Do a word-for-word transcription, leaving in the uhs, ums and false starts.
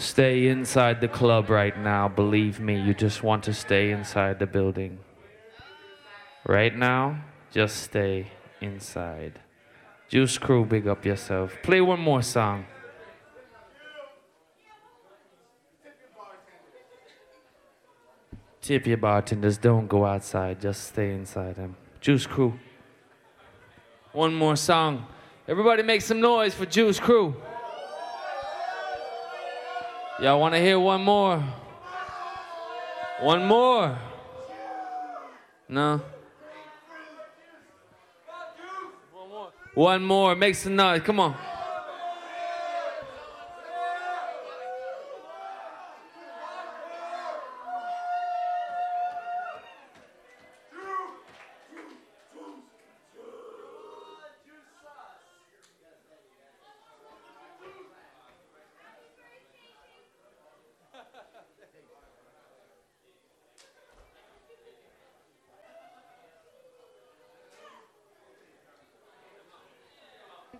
Stay inside the club right now. Believe me, you just want to stay inside the building. Right now, just stay inside. Juice Crew, big up yourself. Play one more song. Tip your bartenders, don't go outside, just stay inside them. Juice Crew. One more song. Everybody make some noise for Juice Crew. Y'all want to hear one more? One more? No? One more. One more. Make some noise. Come on.